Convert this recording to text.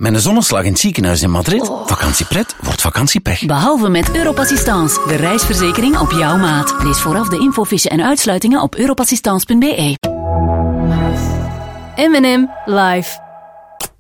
met een zonneslag in het ziekenhuis in Madrid. Vakantiepret wordt vakantiepech. Behalve met Europassistance, de reisverzekering op jouw maat. Lees vooraf de infofiche en uitsluitingen op europassistance.be. M&M live.